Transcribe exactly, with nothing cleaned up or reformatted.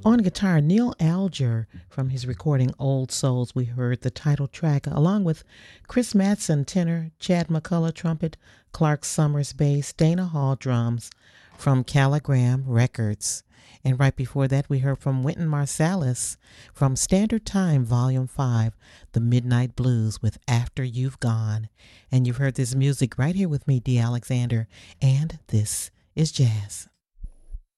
On guitar, Neil Alger from his recording Old Souls, we heard the title track along with Chris Matson tenor, Chad McCullough trumpet, Clark Summers bass, Dana Hall drums from Caligram Records. And right before that, we heard from Wynton Marsalis from Standard Time Volume five, The Midnight Blues with After You've Gone. And you've heard this music right here with me, Dee Alexander, and this is jazz.